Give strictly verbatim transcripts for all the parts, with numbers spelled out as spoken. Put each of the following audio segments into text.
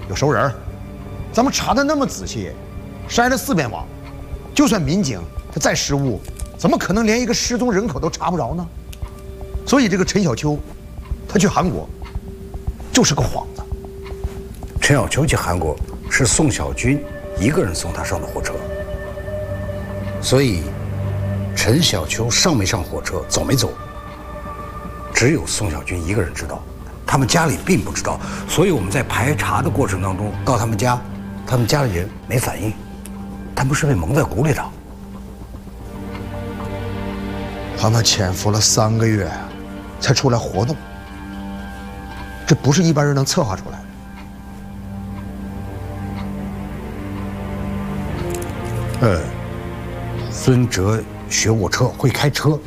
有熟人，咱们查的那么仔细，筛了四遍网，就算民警他再失误，怎么可能连一个失踪人口都查不着呢？所以这个陈小秋，他去韩国，就是个幌子。 陈小秋去韩国是宋小军一个人送他上的火车，所以陈小秋上没上火车，走没走，只有宋小军一个人知道，他们家里并不知道。所以我们在排查的过程当中，到他们家，他们家里人没反应，他们是被蒙在鼓里的。 他们潜伏了三个月，才出来活动，这不是一般人能策划出来的。 呃，孙哲学火车，会开车。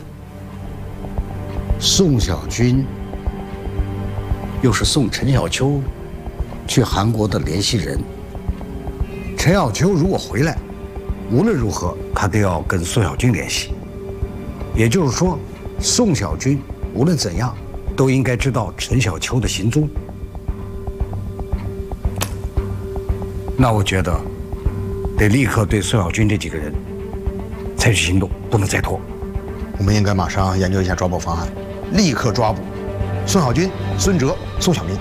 宋小军又是送陈小秋去韩国的联系人。陈小秋如果回来，无论如何他都要跟宋小军联系。也就是说，宋小军无论怎样都应该知道陈小秋的行踪。那我觉得得立刻对宋小军这几个人采取行动，不能再拖。 我们应该马上研究一下抓捕方案，立刻抓捕宋小军、孙哲、宋小民。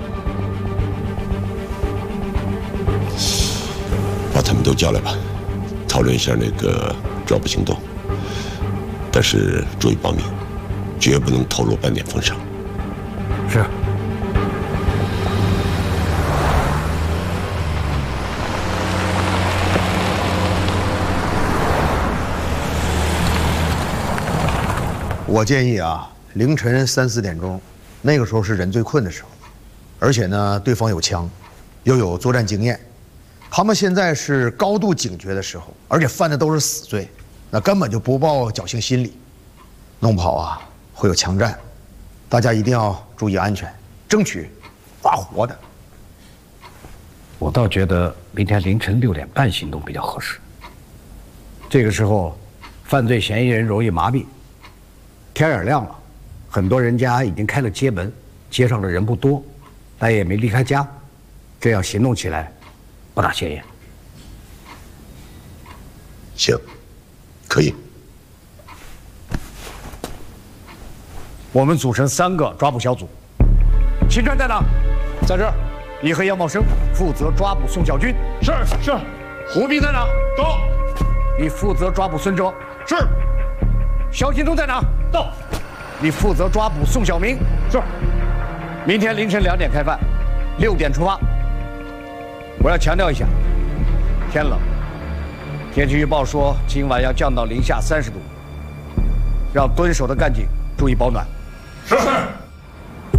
把他们都叫来吧，讨论一下那个抓捕行动。但是注意保密，绝不能透露半点风声。 是。 我建议啊，凌晨三四点钟，那个时候是人最困的时候，而且呢，对方有枪，又有作战经验，他们现在是高度警觉的时候，而且犯的都是死罪，那根本就不抱侥幸心理，弄不好啊会有枪战，大家一定要注意安全，争取抓活的。 我倒觉得明天凌晨六点半行动比较合适。这个时候，犯罪嫌疑人容易麻痹。天也亮了，很多人家已经开了街门，街上的人不多，但也没离开家，这样行动起来不大显眼。 行，可以。 我们组成三个抓捕小组。秦川在哪？在这儿。你和杨茂生负责抓捕宋小军。是是。胡斌在哪？到。你负责抓捕孙哲。是。肖金东在哪？到。你负责抓捕宋小明。是。明天凌晨两点开饭，六点出发。我要强调一下，天冷，天气预报说今晚要降到零下三十度，让蹲守的干警注意保暖。是。